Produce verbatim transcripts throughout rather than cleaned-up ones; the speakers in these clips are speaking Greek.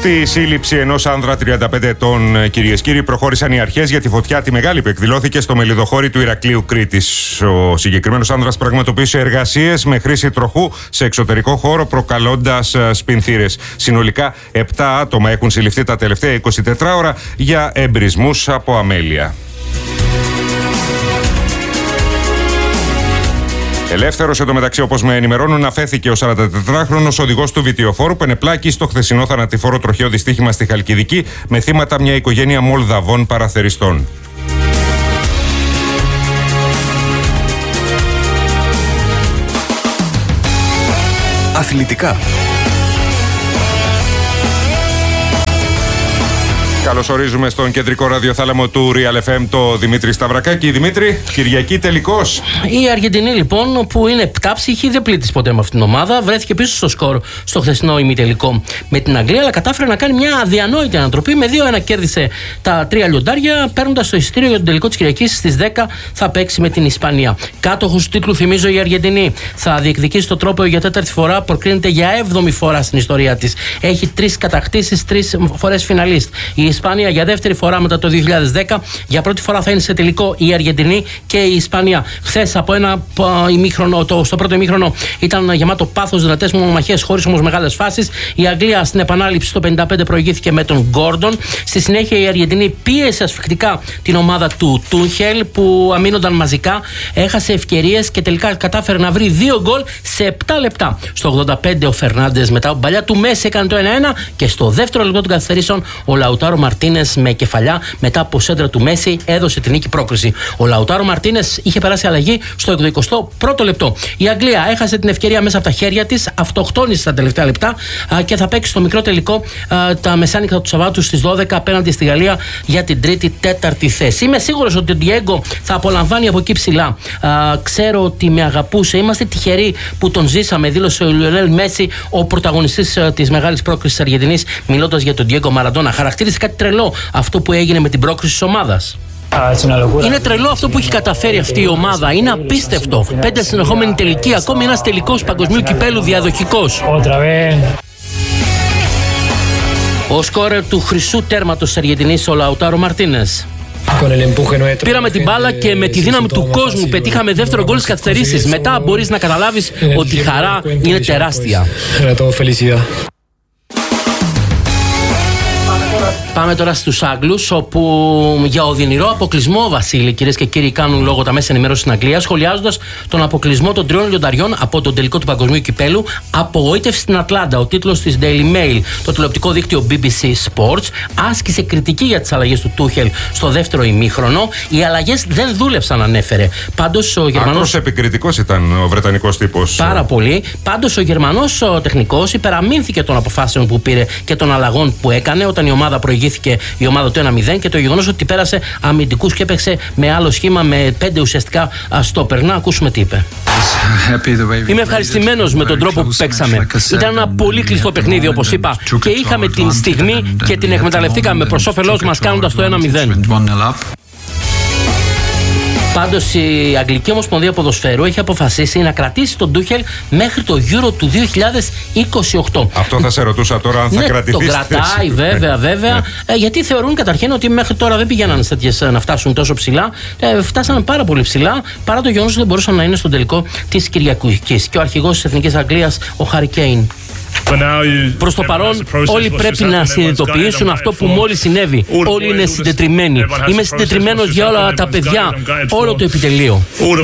Στη σύλληψη ενός άνδρα τριάντα πέντε ετών, κυρίες και κύριοι, προχώρησαν οι αρχές για τη φωτιά τη μεγάλη που εκδηλώθηκε στο μελιδοχώρι του Ηρακλείου Κρήτης. Ο συγκεκριμένος άνδρας πραγματοποίησε εργασίες με χρήση τροχού σε εξωτερικό χώρο, προκαλώντας σπινθήρες. Συνολικά επτά άτομα έχουν συλληφθεί τα τελευταία εικοσιτέσσερις ώρα για εμπρισμούς από αμέλεια. Ελεύθερος εντωμεταξύ, όπως με ενημερώνουν, αφέθηκε ο σαραντατετράχρονος οδηγός του βιτιοφόρου που ενεπλάκη στο χθεσινό θανατηφόρο τροχαίο δυστύχημα στη Χαλκιδική με θύματα μια οικογένεια Μολδαβών παραθεριστών. Αθλητικά. Καλωσορίζουμε στον κεντρικό ραδιοθάλαμο του Real εφ εμ το Δημήτρη Σταυρακάκη. Δημήτρη, Κυριακή τελικός. Η Αργεντινή, λοιπόν, που είναι επτάψυχη, δεν πλήττησε ποτέ με αυτήν την ομάδα, βρέθηκε πίσω στο σκορ στο χθεσινό ημιτελικό με την Αγγλία, αλλά κατάφερε να κάνει μια αδιανόητη ανατροπή. Με δύο ένα κέρδισε τα τρία λιοντάρια, παίρνοντας το εισιτήριο για τον τελικό της Κυριακής. Στις δέκα θα παίξει με την Ισπανία. Κάτοχος του τίτλου, θυμίζω, η Αργεντινή θα διεκδικήσει το τρόπαιο για τέταρτη φορά. Προκρίνεται για έβδομη φορά στην ιστορία της. Έχει τρεις κατακτήσεις, τρεις φορές φιναλίστ. Η Ισπανία για δεύτερη φορά μετά το δύο χιλιάδες δέκα. Για πρώτη φορά θα είναι σε τελικό η Αργεντινή και η Ισπανία. Χθες από ένα ημίχρονο, το, στο πρώτο ημίχρονο ήταν γεμάτο πάθος, δυνατές μονομαχίες, χωρίς όμως μεγάλες φάσεις. Η Αγγλία στην επανάληψη στο πενήντα πέντε προηγήθηκε με τον Γκόρντον. Στη συνέχεια η Αργεντινή πίεσε ασφυκτικά την ομάδα του Τούχελ που αμήνονταν μαζικά. Έχασε ευκαιρίες και τελικά κατάφερε να βρει δύο γκολ σε επτά λεπτά. Στο ογδόντα πέντε ο Φερνάντες μετά από παλιά του Μέση έκανε το ένα ένα και στο δεύτερο λεπτό των καθυστερήσεων ο Λαουτάρο Μαρτίνες με κεφαλιά μετά από σέντρα του Μέση έδωσε την νίκη πρόκριση. Ο Λαουτάρο Μαρτίνες είχε περάσει αλλαγή στο εκατοικοστό πρώτο λεπτό. Η Αγγλία έχασε την ευκαιρία μέσα από τα χέρια της, αυτοκτόνησε στα τελευταία λεπτά και θα παίξει στο μικρό τελικό τα μεσάνυχτα του Σαββάτου στις δώδεκα απέναντι στη Γαλλία για την τρίτη τέταρτη θέση. Είμαι σίγουρος ότι ο Ντιέγκο θα απολαμβάνει από εκεί ψηλά. Ξέρω ότι με αγαπούσε. Είμαστε τυχεροί που τον ζήσαμε, δήλωσε ο Λιονέλ Μέση, ο πρωταγωνιστής της μεγάλης πρόκρισης της Αργεντινής, μιλώντας για τον Ντιέγκο Μαραντόνα. Χαρακτήρισε κάτι τρελό αυτό που έγινε με την πρόκριση της ομάδας. Είναι τρελό αυτό που έχει καταφέρει αυτή η ομάδα. Είναι απίστευτο. Πέντε συνεχόμενοι τελικοί, ακόμη ένας τελικός παγκοσμίου κυπέλου διαδοχικός. Ο σκόρερ του χρυσού τέρματος της Αργεντινής, ο Λαουτάρο Μαρτίνες. Πήραμε την μπάλα και με τη δύναμη του κόσμου πετύχαμε δεύτερο γκολ στις καθυστερήσεις. Μετά μπορείς να καταλάβεις ότι η χαρά είναι τεράστια. Πάμε τώρα στους Άγγλους, όπου για οδυνηρό αποκλεισμό, Βασίλη, κυρίες και κύριοι, κάνουν λόγο τα μέσα ενημέρωσης στην Αγγλία, σχολιάζοντας τον αποκλεισμό των τριών λιονταριών από τον τελικό του παγκοσμίου κυπέλου. Απογοήτευση στην Ατλάντα. Ο τίτλος της Daily Mail, το τηλεοπτικό δίκτυο μπι μπι σι Sports, άσκησε κριτική για τις αλλαγές του Τούχελ στο δεύτερο ημίχρονο. Οι αλλαγές δεν δούλεψαν, ανέφερε. Πάντως ο Γερμανός. Άκρος επικριτικός ήταν ο Βρετανικός τύπος. Πάρα πολύ. Πάντως ο Γερμανός ο τεχνικός υπεραμείνθηκε των αποφάσεων που πήρε και των αλλαγών που έκανε όταν η ομάδα προηγήθηκε. Η ομάδα του ένα μηδέν και το γεγονός ότι πέρασε αμυντικούς και έπαιξε με άλλο σχήμα με πέντε ουσιαστικά στόπερ. Να ακούσουμε τι είπε. Είμαι ευχαριστημένος με τον τρόπο που παίξαμε. Ήταν ένα πολύ κλειστό παιχνίδι, όπως είπα, και είχαμε την στιγμή και την εκμεταλλευτήκαμε προς όφελός μας κάνοντας το ένα μηδέν. Πάντως η Αγγλική Ομοσπονδία Ποδοσφαίρου έχει αποφασίσει να κρατήσει τον Τούχελ μέχρι το Euro του δύο χιλιάδες είκοσι οκτώ. Αυτό θα σε ρωτούσα τώρα, αν θα ναι, κρατηθεί. Το κρατάει, βέβαια, βέβαια. ε, γιατί θεωρούν καταρχήν ότι μέχρι τώρα δεν πήγαιναν τέτοιες να φτάσουν τόσο ψηλά. Ε, φτάσανε πάρα πολύ ψηλά, παρά το γεγονός ότι δεν μπορούσαν να είναι στον τελικό της Κυριακής. Και ο αρχηγός της Εθνικής Αγγλίας, ο Χάρι Κέιν. Προς το παρόν, όλοι πρέπει να συνειδητοποιήσουν αυτό που μόλις συνέβη. Όλοι είναι συντετριμμένοι. Είμαι συντετριμμένος για όλα τα παιδιά, όλο το επιτελείο.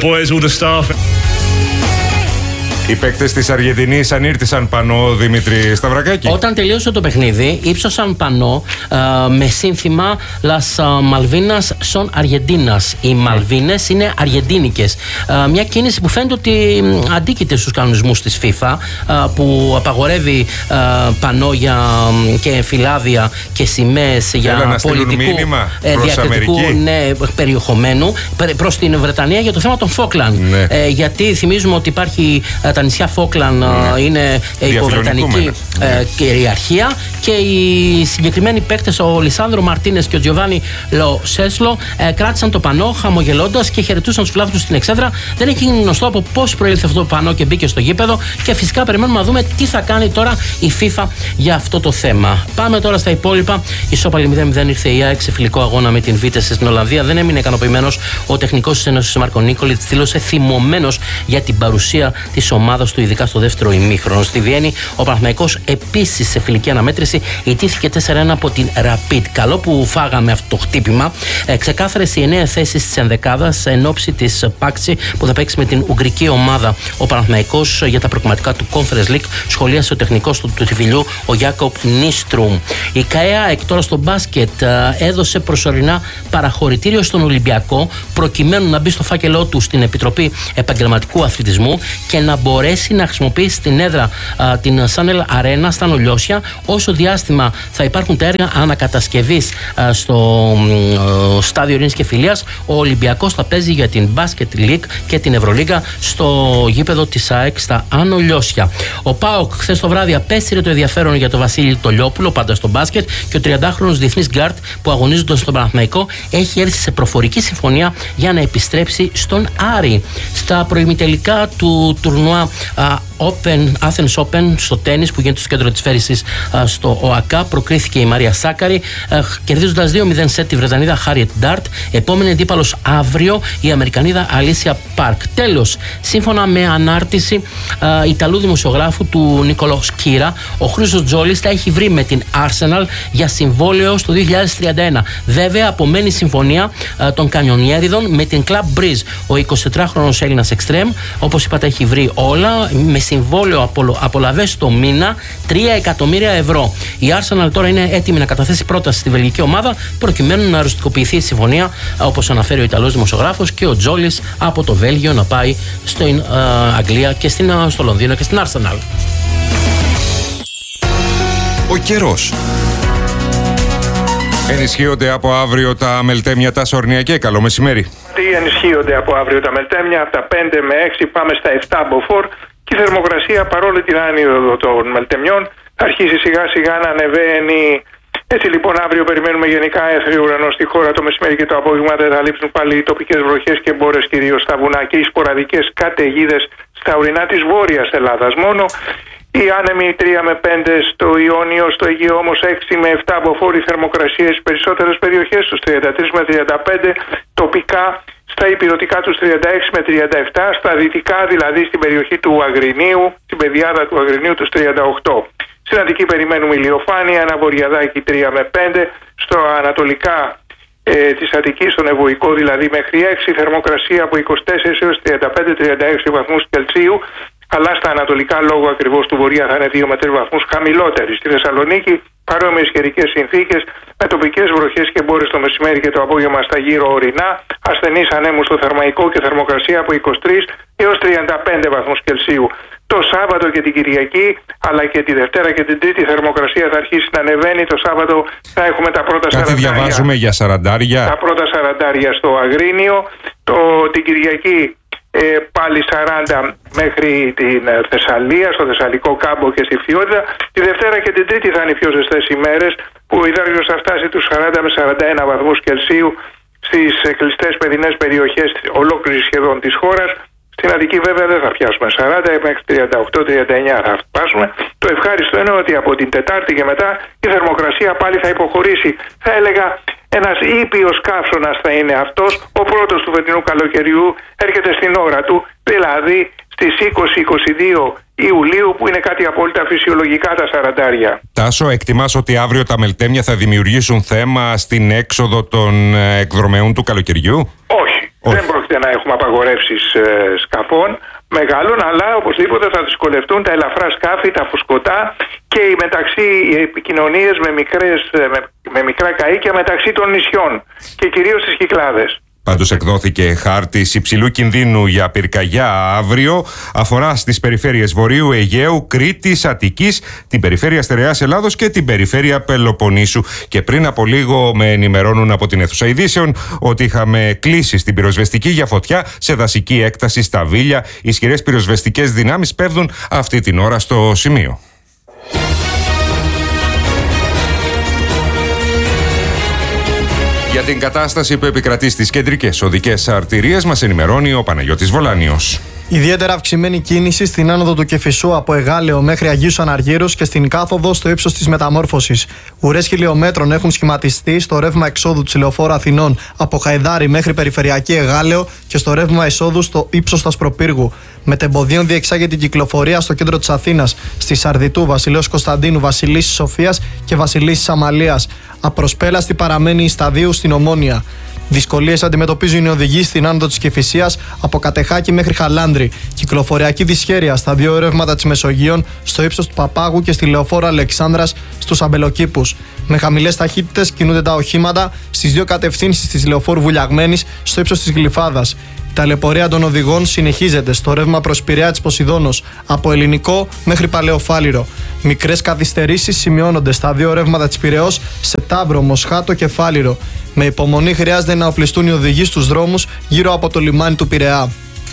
Οι παίκτες της Αργεντινής ανήρτησαν πανό, Δημήτρη Σταυρακάκη. Όταν τελείωσε το παιχνίδι, ύψωσαν πανό α, με σύνθημα Las Malvinas son Argentinas. Οι Μαλβίνες είναι αργεντίνικες. Α, μια κίνηση που φαίνεται ότι αντίκειται στους κανονισμούς της FIFA, α, που απαγορεύει α, πανό για, και φυλάδια και σημαίες για πολιτικού ε, διακριτικού ναι, περιεχομένου προς την Βρετανία για το θέμα των Φόκλαντ. Ναι. Ε, γιατί θυμίζουμε ότι υπάρχει τα νησιά Φόκλαν mm. είναι υποβρετανική ε, κυριαρχία, και οι συγκεκριμένοι παίκτες, ο Λισάνδρο Μαρτίνες και ο Τζιοβάνι Λο Σέσλο, ε, κράτησαν το πανό χαμογελώντας και χαιρετούσαν τους φιλάθλους στην εξέδρα. Δεν έχει γίνει γνωστό από πώς προήλθε αυτό το πανό και μπήκε στο γήπεδο, και φυσικά περιμένουμε να δούμε τι θα κάνει τώρα η FIFA για αυτό το θέμα. Πάμε τώρα στα υπόλοιπα. Ισόπαλη μηδέν μηδέν ήρθε η ΑΕΚ σε φιλικό αγώνα με την Βίτεσε στην Ολλανδία. Δεν έμεινε ικανοποιημένος ο τεχνικός της Ένωσης Μάρκο Νίκολιτς, δήλωσε θυμωμένος για την παρουσία της ομάδας του, ειδικά στο δεύτερο ημίχρονο. Στη Βιέννη, ο Παναθηναϊκός επίσης σε φιλική αναμέτρηση ιτήθηκε τέσσερα ένα από την Rapid. Καλό που φάγαμε αυτό το χτύπημα. Ε, ξεκάθαρες οι εννέα θέσεις της ενδεκάδας εν ώψη της Πάξη που θα παίξει με την Ουγγρική ομάδα. Ο Παναθηναϊκός για τα προκριματικά του Conference League σχολίασε ο τεχνικός του, του Τιβιλιού, ο Γιάκοπ Νίστρουμ. Η ΚΑΕΑ τώρα στο μπάσκετ ε, έδωσε προσωρινά παραχωρητήριο στον Ολυμπιακό, προκειμένου να μπει στο φάκελό του στην Επιτροπή Επαγγελματικού Αθλητισμού και να μπορέσει να χρησιμοποιήσει την έδρα α, την Σάνελ Αρένα στα Νολιώσια όσο διάστημα θα υπάρχουν τα έργα ανακατασκευής α, στο α, στάδιο Ειρήνης και Φιλίας. Ο Ολυμπιακός θα παίζει για την Basket League και την Ευρωλίγκα στο γήπεδο της ΑΕΚ στα Ανολιώσια. Ο ΠΑΟΚ χθες το βράδυ απέστειλε το ενδιαφέρον για τον Βασίλη Τολιόπουλο, πάντα στο μπάσκετ, και ο τριαντάχρονος διεθνής γκάρτ που αγωνίζονται στον Παναθηναϊκό έχει έρθει σε προφορική συμφωνία για να επιστρέψει στον Άρη. Στα προημιτελικά του τουρνουά Open, Athens Open στο τένις που γίνεται στο κέντρο της Φέρησης στο ΟΑΚΑ, προκρίθηκε η Μαρία Σάκαρη, κερδίζοντας δύο μηδέν σετ τη Βρετανίδα Χάριετ Ντάρτ. Επόμενη αντίπαλος αύριο η Αμερικανίδα Αλίσια Πάρκ. Τέλος, σύμφωνα με ανάρτηση α, Ιταλού δημοσιογράφου του Νίκολο Σκύρα, ο Χρήστος Τζόλης τα έχει βρει με την Arsenal για συμβόλαιο στο δύο χιλιάδες τριάντα ένα. Βέβαια, απομένει συμφωνία α, των Κανιονιέριδων με την Club Breeze. Ο εικοσιτετράχρονος Έλληνας εξτρέμ, όπως είπα, τα έχει βρει όλα με συμβόλαιο απολο, απολαβές το μήνα τρία εκατομμύρια ευρώ. Η Arsenal τώρα είναι έτοιμη να καταθέσει πρόταση στη βελγική ομάδα προκειμένου να οριστικοποιηθεί η συμφωνία, όπως αναφέρει ο Ιταλός δημοσιογράφος, και ο Τζόλης από το Βέλγιο να πάει στην uh, Αγγλία και στην, uh, στο Λονδίνο και στην Arsenal. Ο καιρός. Ενισχύονται από αύριο τα μελτέμια τα σορνιακέ. Καλό μεσημέρι. Ενισχύονται από αύριο τα μελτέμια, από τα πέντε με έξι πάμε στα επτά μποφόρ, και η θερμοκρασία, παρόλο την άνοδο των μελτεμιών, θα αρχίσει σιγά σιγά να ανεβαίνει. Έτσι λοιπόν, αύριο περιμένουμε γενικά έθριο ουρανό στη χώρα. Το μεσημέρι και το απόγευμα δεν θα λείψουν πάλι οι τοπικές βροχές και μπόρες, κυρίως στα βουνά, και οι σποραδικές καταιγίδες στα ορεινά της Βόρειας Ελλάδας μόνο. Οι άνεμοι τρία με πέντε στο Ιόνιο, στο Αιγαίο όμως έξι με επτά μποφόρ. Θερμοκρασίες στις περισσότερες περιοχές, στους τριάντα τρία με τριάντα πέντε, τοπικά στα ηπειρωτικά τους τριάντα έξι με τριάντα επτά, στα δυτικά δηλαδή στην περιοχή του Αγρινίου, στην πεδιάδα του Αγρινίου τους τριάντα οκτώ. Στην Αττική περιμένουμε ηλιοφάνεια, ένα βορειαδάκι τρία με πέντε, στο ανατολικά ε, της Αττικής, στον Ευωικό δηλαδή μέχρι έξι, θερμοκρασία από είκοσι τέσσερα έως τριάντα πέντε με τριάντα έξι βαθμούς Κελσίου, αλλά στα ανατολικά λόγω ακριβώς του βορειά θα είναι δύο με τρεις βαθμούς χαμηλότερη. Στη Θεσσαλονίκη παρόμοιες καιρικές συνθήκες με τοπικές βροχές και μπόρες το μεσημέρι και το απόγευμα στα γύρω ορεινά, ασθενείς ανέμους στο Θερμαϊκό και θερμοκρασία από είκοσι τρεις έως τριάντα πέντε βαθμούς Κελσίου. Το Σάββατο και την Κυριακή, αλλά και τη Δευτέρα και την Τρίτη, η θερμοκρασία θα αρχίσει να ανεβαίνει. Το Σάββατο θα έχουμε τα πρώτα σαραντάρια. Κάτι διαβάζουμε για σαραντάρια. Τα πρώτα σαραντάρια στο Αγρίνιο. Το, την Κυριακή ε, πάλι σαράντα μέχρι την Θεσσαλία, στο Θεσσαλικό Κάμπο και στη Φθιότητα. Τη Δευτέρα και την Τρίτη θα είναι οι πιο ζεστές ημέρες, που ο υδάργυρος θα φτάσει τους σαράντα με σαράντα ένα βαθμούς Κελσίου στις κλειστές παιδινές περιοχές ολόκληρης σχεδόν της χώρας. Στην Αττική βέβαια δεν θα πιάσουμε σαράντα, μέχρι τριάντα οκτώ τριάντα εννέα θα φτάσουμε. Το ευχάριστο είναι ότι από την Τετάρτη και μετά η θερμοκρασία πάλι θα υποχωρήσει. Θα έλεγα ένας ήπιος καύσωνας θα είναι αυτός, ο πρώτος του φετινού καλοκαιριού έρχεται στην ώρα του, δηλαδή στις είκοσι είκοσι δύο Ιουλίου, που είναι κάτι απόλυτα φυσιολογικά τα σαραντάρια. Τάσο, εκτιμάς ότι αύριο τα μελτέμια θα δημιουργήσουν θέμα στην έξοδο των εκδρομέων του καλοκαιριού? Όχι. Όχι. Δεν πρόκειται να έχουμε απαγορεύσεις ε, σκαφών μεγάλων, αλλά οπωσδήποτε θα δυσκολευτούν τα ελαφρά σκάφη, τα φουσκωτά και οι μεταξύ οι επικοινωνίες με, μικρές, με, με μικρά καΐκια μεταξύ των νησιών και κυρίως στις Κυκλάδες. Πάντως εκδόθηκε χάρτης υψηλού κινδύνου για πυρκαγιά αύριο. Αφορά στις περιφέρειες Βορείου, Αιγαίου, Κρήτης, Αττικής, την περιφέρεια Στερεάς Ελλάδος και την περιφέρεια Πελοποννήσου. Και πριν από λίγο με ενημερώνουν από την αίθουσα ειδήσεων ότι είχαμε κλείσει στην πυροσβεστική για φωτιά σε δασική έκταση στα Βίλια. Ισχυρές πυροσβεστικές δυνάμεις πέφτουν αυτή την ώρα στο σημείο. Για την κατάσταση που επικρατεί στις κεντρικές οδικές αρτηρίες μας ενημερώνει ο Παναγιώτης Βολάνιος. Ιδιαίτερα αυξημένη κίνηση στην άνοδο του Κηφισού από Εγάλεο μέχρι Αγίους Αναργύρους και στην κάθοδο στο ύψος της Μεταμόρφωσης. Ουρές χιλιομέτρων έχουν σχηματιστεί στο ρεύμα εξόδου της Λεωφόρου Αθηνών από Χαϊδάρη μέχρι Περιφερειακή Εγάλεο και στο ρεύμα εισόδου στο ύψος του Ασπροπύργου. Μετεμποδίων διεξάγεται την κυκλοφορία στο κέντρο της Αθήνας, στη Σαρδιτού, Βασιλέως Κωνσταντίνου, Βασιλίσσης Σοφίας και Βασιλίσσης Αμαλίας. Απροσπέλαστη παραμένει η Σταδίου στην Ομόνια. Δυσκολίες αντιμετωπίζουν οι οδηγοί στην άνοδο της Κηφισίας από Κατεχάκη μέχρι Χαλάνδρη. Κυκλοφοριακή δυσχέρεια στα δύο ρεύματα της Μεσογείων, στο ύψος του Παπάγου και στη Λεωφόρο Αλεξάνδρας στους Αμπελοκήπους. Με χαμηλές ταχύτητες κινούνται τα οχήματα στις δύο κατευθύνσεις της Λεωφόρου Βουλιαγμένης, στο ύψος της Γλυφάδας. Η ταλαιπωρία των οδηγών συνεχίζεται στο ρεύμα προς Πειραιά της Ποσειδώνος, από Ελληνικό μέχρι Παλαιοφάλιρο. Μικρές καθυστερήσεις σημειώνονται στα δύο ρεύματα της Πειραιώς, σε Ταύρο, Μοσχάτο και Φάλιρο. Με υπομονή χρειάζεται να οπλιστούν οι οδηγοί στους δρόμους γύρω από το λιμάνι του Πειραιά.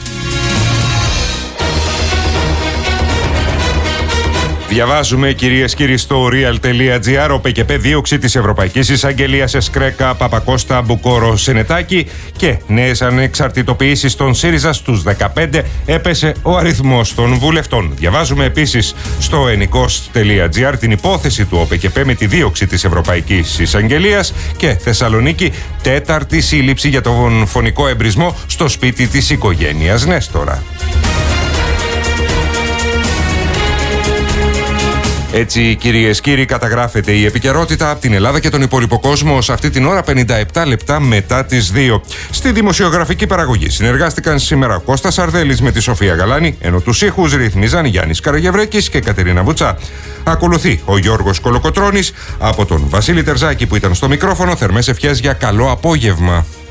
Διαβάζουμε, κυρίες και κύριοι, στο real.gr. Ο ΠΚΠ δίωξη της Ευρωπαϊκής Εισαγγελίας Εσκρέκα, Παπακώστα, Μπουκόρο, Σενετάκη και νέες ανεξαρτητοποιήσεις των ΣΥΡΙΖΑ στους δεκαπέντε. Έπεσε ο αριθμός των βουλευτών. Διαβάζουμε επίσης στο ενικός.gr την υπόθεση του ΟΠΚΠ με τη δίωξη της Ευρωπαϊκής Εισαγγελίας και Θεσσαλονίκη, τέταρτη σύλληψη για τον φωνικό εμπρισμό στο σπίτι της οικογένειας Νέστορα. Έτσι, κυρίες και κύριοι, καταγράφεται η επικαιρότητα από την Ελλάδα και τον υπόλοιπο κόσμο σε αυτή την ώρα, πενήντα επτά λεπτά μετά τις δύο. Στη δημοσιογραφική παραγωγή συνεργάστηκαν σήμερα ο Κώστας Αρδέλης με τη Σοφία Γαλάνη, ενώ τους ήχους ρυθμίζαν Γιάννης Καραγευρέκης και Κατερίνα Βουτσά. Ακολουθεί ο Γιώργος Κολοκοτρώνης. Από τον Βασίλη Τερζάκη που ήταν στο μικρόφωνο, θερμές ευχές για καλό απόγευμα.